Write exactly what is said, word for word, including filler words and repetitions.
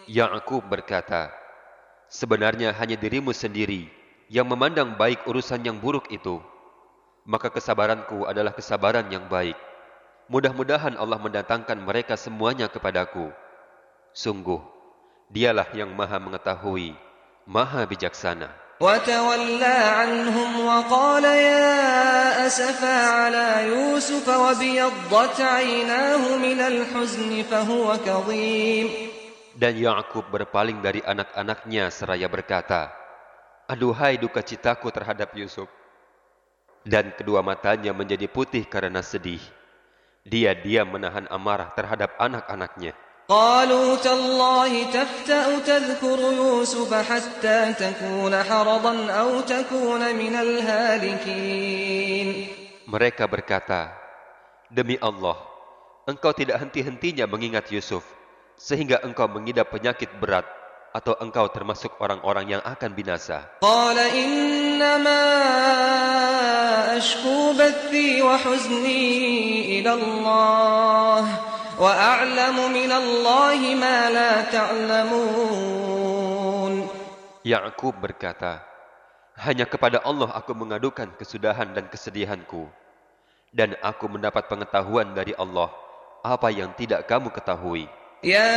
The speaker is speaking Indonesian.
Ya'qub berkata, sebenarnya hanya dirimu sendiri yang memandang baik urusan yang buruk itu. Maka kesabaranku adalah kesabaran yang baik. Mudah-mudahan Allah mendatangkan mereka semuanya kepadaku. Sungguh, dialah yang maha mengetahui, maha bijaksana. وتولى عنهم وقال يا أسفا على يوسف وابيضت عيناه من الحزن فهو كظيم. Dan Ya'qub berpaling dari anak-anaknya seraya berkata, aduhai duka citaku terhadap Yusuf. Dan kedua matanya menjadi putih karena sedih. Dia diam menahan amarah terhadap anak-anaknya. قالوا تالله تفتأ تذكر يوسف حتى تكون حرضا أو تكون من الهالكين. Mereka berkata, demi Allah, engkau tidak henti-hentinya mengingat Yusuf, sehingga engkau mengidap penyakit berat, atau engkau termasuk orang-orang yang akan binasa. قال إنما أشكو بثي وحزني إلى الله وأعلم من الله ما لا تعلمون. Ya'qub berkata, hanya kepada Allah aku mengadukan kesudahan dan kesedihanku, dan aku mendapat pengetahuan dari Allah apa yang tidak kamu ketahui. يا